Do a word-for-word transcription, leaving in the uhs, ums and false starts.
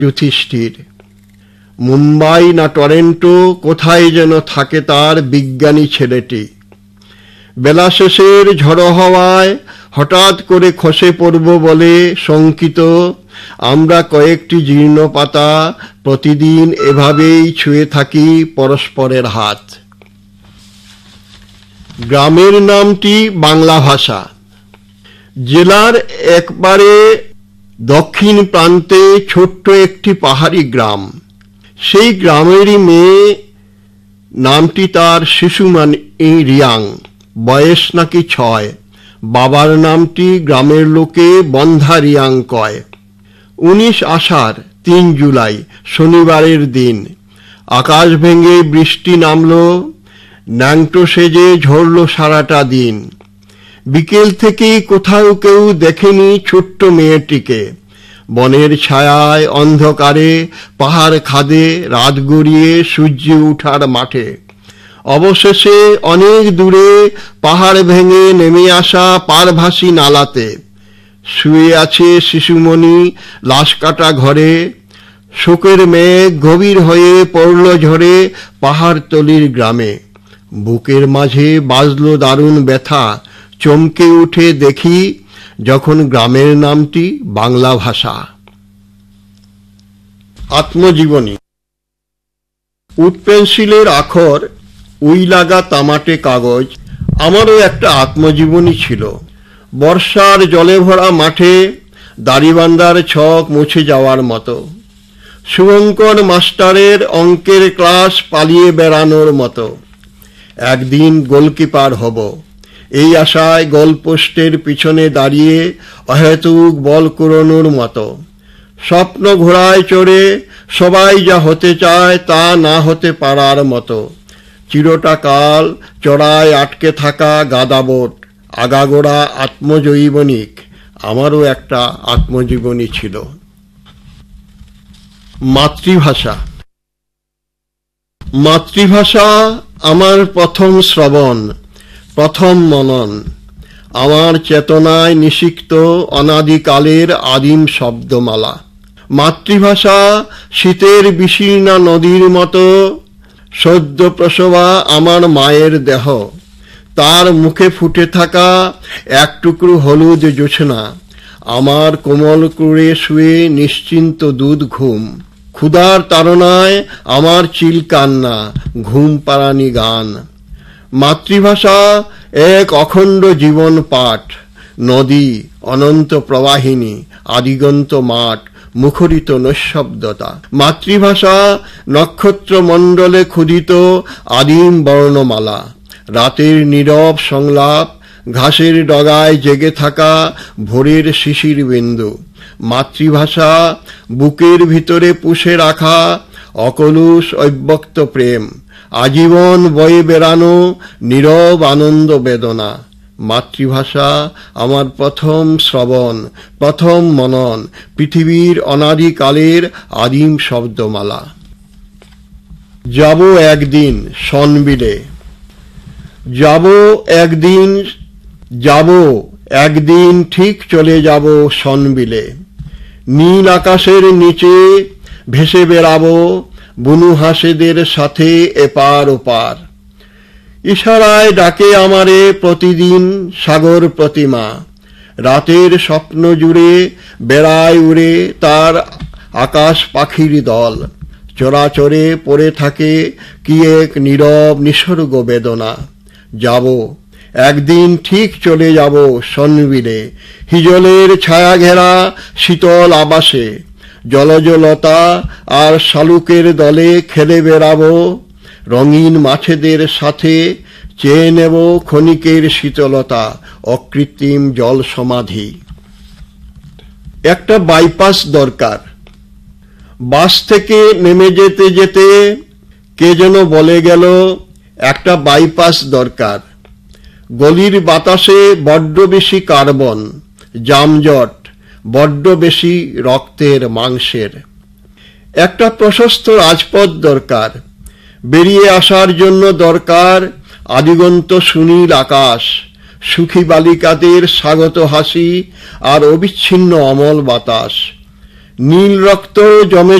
যুধিষ্ঠির। মুম্বাই না টরেন্টো কোথায় যেন থাকে তার বিজ্ঞানী ছেলেটি। বেলা শেষের ঝড়ো হাওয়ায় হঠাৎ করে খসে পড়ব বলে শঙ্কিত আমরা কয়েকটি জীর্ণ পাতা প্রতিদিন এভাবেই ছুঁয়ে থাকি পরস্পরের হাত। গ্রামের নামটি বাংলা ভাষা। জেলার একবারে দক্ষিণ প্রান্তে ছোট্ট একটি পাহাড়ি গ্রাম। সেই গ্রামেরই মেয়ে, নামটি তার শিশুমণি রিয়াং, বয়স নাকি ছয়। বাবার নামটি গ্রামের লোকে বন্ধা রিয়াং কয়। উনিশ আষাঢ় তিন জুলাই শনিবারের দিন আকাশ ভেঙে বৃষ্টি নামল, ন্যাংটো সেজে ঝরল সারাটা দিন। বিকেল থেকেই কোথাও কেউ দেখেনি ছোট্ট মেয়েটিকে। বনের ছায়ায় অন্ধকারে পাহাড় খাদে রাত গড়িয়ে সূর্য উঠার মাঠে। অবশেষে অনেক দূরে পাহাড় ভেঙে নেমে আসা পারভাসী নালাতে শুয়ে আছে শিশুমণি লাশ কাটা ঘরে। শোকের মেঘ গভীর হয়ে পড়ল ঝরে পাহাড়তলির গ্রামে। বুকের মাঝে বাজল দারুণ ব্যথা, চমকে উঠে দেখি যখন গ্রামের নামটি বাংলা ভাষা। আত্মজীবনী। উড পেন্সিলের আখর, উই লাগা তামাটে কাগজ। আমারও একটা আত্মজীবনী ছিল। বর্ষার জলে ভরা মাঠে দাড়িবান্দার ছক মুছে যাওয়ার মতো, শুভঙ্কর মাস্টারের অঙ্কের ক্লাস পালিয়ে বেড়ানোর মতো। একদিন গোলকিপার হব, এই আশায় গোলপোস্টের পিছনে দাঁড়িয়ে অহেতুক বল কুড়োনোর মতো। স্বপ্ন ঘোড়ায় চড়ে সবাই যা হতে চায় তা না হতে পারার মতো। চিরটা কাল চড়ায় আটকে থাকা গাদাবোট, আগাগোড়া আত্মজৈবনিক। আমারও একটা আত্মজীবনী ছিল। মাতৃভাষা। মাতৃভাষা আমার প্রথম শ্রবণ, প্রথম মনন। আমার চেতনায় নিষিক্ত অনাদিকালের আদিম শব্দমালা। মাতৃভাষা শীতের বিশীর্ণা নদীর মতো সদ্য প্রসবা আমার মায়ের দেহ। তার মুখে ফুটে থাকা এক টুকরো হলুদ জোছনা, আমার কোমল ক্রুড়ে শুয়ে নিশ্চিন্ত দুধ ঘুম। ক্ষুধার তাড়নায় আমার চিল কান্না, ঘুম পাড়ানি গান। মাতৃভাষা এক অখণ্ড জীবন পাঠ। নদী অনন্ত প্রবাহিনী, আদিগন্ত মাঠ, মুখরিত নৈশব্দতা। মাতৃভাষা নক্ষত্র মণ্ডলে ক্ষুধিত আদিম বর্ণমালা। রাতের নীরব সংলাপ, ঘাসের ডগায় জেগে থাকা ভোরের শিশির বিন্দু। মাতৃভাষা বুকের ভিতরে পুষে রাখা অকলুষ অব্যক্ত প্রেম, আজীবন বয়ে বেড়ানো নীরব আনন্দ বেদনা। মাতৃভাষা আমার প্রথম শ্রবণ, প্রথম মনন, পৃথিবীর অনাদিকালের আদিম শব্দমালা। যাব একদিন সনবিলে, যাব একদিন, যাব একদিন ঠিক চলে যাব সনবিলে। নীল আকাশের নিচে ভেসে বেড়াবো বুনু হাঁসেদের সাথে এপার ওপার। ইশারায় ডাকে আমারে প্রতিদিন সাগর প্রতিমা। রাতের স্বপ্ন জুড়ে বেড়ায় উড়ে তার আকাশ পাখির দল। চরাচরে পড়ে থাকে কি এক নীরব নিসর্গ বেদনা। যাব একদিন ঠিক চলে যাব সনবিলে, হিজলের ছায়া ঘেরা শীতল আবাসে। জলজলতা আর শালুকের দলে খেলে বেড়াবো, রঙিন মাছেদের সাথে চেয়ে নেব ক্ষণিকের শীতলতা, অকৃত্রিম জল সমাধি। একটা বাইপাস দরকার। বাস থেকে নেমে যেতে যেতে কে যেন বলে গেল, একটা বাইপাস দরকার। গলির বাতাসে বড্ড বেশি কার্বন, জামজট, বড্ড বেশি রক্তের মাংসের। একটা প্রশস্ত রাজপথ দরকার। বেরিয়ে আসার জন্য দরকার আদিগন্ত সুনীল আকাশ, সুখী বালিকাদের স্বাগত হাসি আর অবিচ্ছিন্ন অমল বাতাস। নীল রক্ত জমে